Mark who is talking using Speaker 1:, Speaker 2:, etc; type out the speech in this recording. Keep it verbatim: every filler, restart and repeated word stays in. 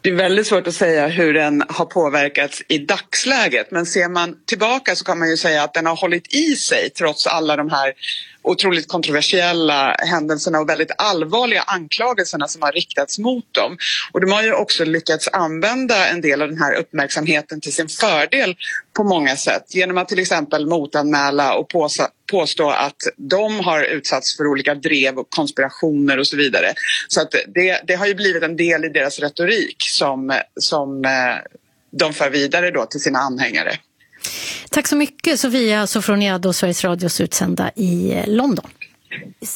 Speaker 1: Det är väldigt svårt att säga hur den har påverkats i dagsläget, men ser man tillbaka så kan man ju säga att den har hållit i sig trots alla de här otroligt kontroversiella händelserna och väldigt allvarliga anklagelserna som har riktats mot dem. Och de har ju också lyckats använda en del av den här uppmärksamheten till sin fördel på många sätt. Genom att till exempel motanmäla och påsa, påstå att de har utsatts för olika drev och konspirationer och så vidare. Så att det, det har ju blivit en del i deras retorik som, som de för vidare då till sina anhängare.
Speaker 2: Tack så mycket Sofia Sofroniadou, Sveriges Radios utsända i London.